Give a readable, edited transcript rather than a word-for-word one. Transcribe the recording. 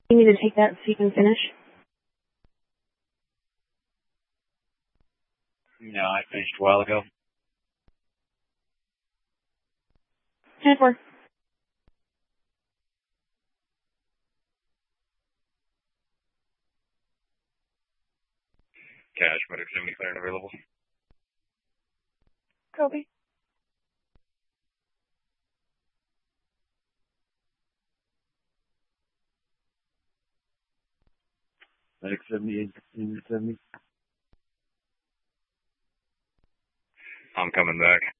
You need to take that so you can finish? No, I finished a while ago. 10-4. Cash, medic 70 clear and available. Kobe. Medic 78, 70. I'm coming back.